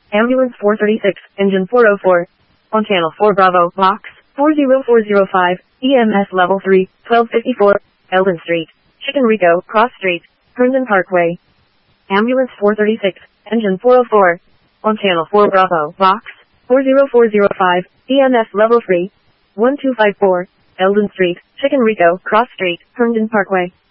Ambulance 436, engine 404. On channel 4 Bravo, box 40405, EMS level 3, 1254, Eldon Street, Chicken Rico, Cross Street, Herndon Parkway. Ambulance 436, engine 404. On channel 4 Bravo, box 40405, EMS level 3, 1254, Eldon Street, Chicken Rico, Cross Street, Herndon Parkway.